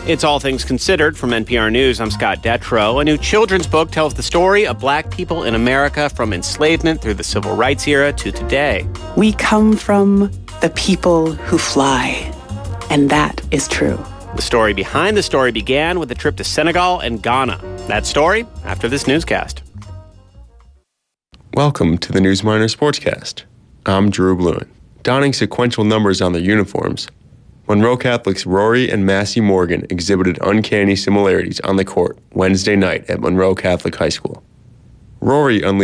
It's All Things Considered from NPR News. I'm Scott Detrow. A new children's book tells the story of Black people in America from enslavement through the Civil Rights era to today. We come from the people who fly, and that is true. The story behind the story began with a trip to Senegal and Ghana. That story after this newscast. Welcome to the Newsminer Sportscast. I'm Drew Bluen. Donning sequential numbers on their uniforms, Monroe Catholic's Rory and Massey Morgan exhibited uncanny similarities on the court Wednesday night at Monroe Catholic High School. Rory unleashed